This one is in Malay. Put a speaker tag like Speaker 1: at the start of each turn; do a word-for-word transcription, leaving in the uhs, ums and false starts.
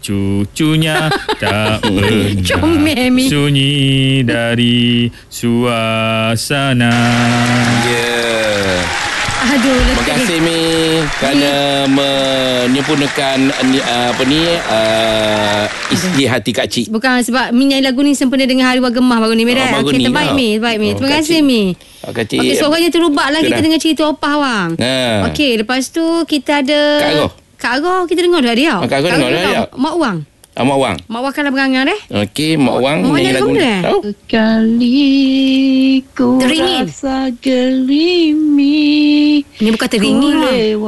Speaker 1: cucunya tak
Speaker 2: Comel,
Speaker 1: pernah
Speaker 2: Mi.
Speaker 1: sunyi dari suasana.
Speaker 3: Yeah.
Speaker 2: Aduh,
Speaker 3: Terima kasih Mi kerana menyempurnakan uh, apa ni uh, isi hati Kak Cik.
Speaker 2: Bukan sebab Mi nyanyi lagu ni sempena dengan Hari Wang Gemah baru ni, Mi.
Speaker 3: Oh,
Speaker 2: Dah.
Speaker 3: baru
Speaker 2: Okey,
Speaker 3: ni
Speaker 2: terbaik,
Speaker 3: lah.
Speaker 2: Mi. Terbaik, Mi.
Speaker 3: Oh,
Speaker 2: Terima
Speaker 3: Kak
Speaker 2: kasih,
Speaker 3: Cik.
Speaker 2: Mi.
Speaker 3: Oh, Kak Cik.
Speaker 2: Okey, suaranya terubah lah kita
Speaker 3: dah.
Speaker 2: dengar cerita Opah Wang.
Speaker 3: Ha.
Speaker 2: Okey, lepas tu kita ada
Speaker 3: Kak Aroh.
Speaker 2: Kak Aroh kita dengar dah dia.
Speaker 3: Ah, Kak Aroh dengar dah dia.
Speaker 2: Mak Wang.
Speaker 3: Ah, Mak Wang.
Speaker 2: Mak Wang kalah berangan eh.
Speaker 3: Okey, Mak Wang
Speaker 2: Mak
Speaker 3: nyanyi
Speaker 2: nyanyi
Speaker 3: lagu
Speaker 2: lagu
Speaker 3: ni.
Speaker 2: mana?
Speaker 3: Tahu?
Speaker 4: Sekali ku
Speaker 2: Teringin.
Speaker 4: rasa gelimi.
Speaker 2: Ini bukan teringin, Wang.